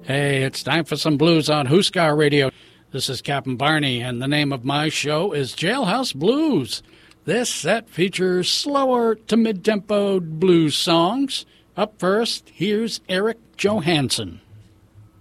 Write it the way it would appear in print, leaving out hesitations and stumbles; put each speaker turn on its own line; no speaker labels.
Hey, it's time for some blues on Huskar Radio. This is Captain Barney, and the name of my show is Jailhouse Blues. This set features slower to mid-tempo blues songs. Up first, here's Eric Johansson.